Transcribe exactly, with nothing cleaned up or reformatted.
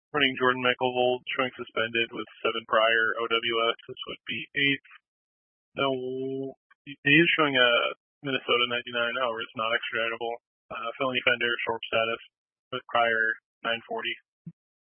Running Jordan McElvold, showing suspended with seven prior O W S. This would be eighth. No, he is showing a Minnesota ninety-nine hours, not extraditable. Uh, felony offender, short status with prior nine forty.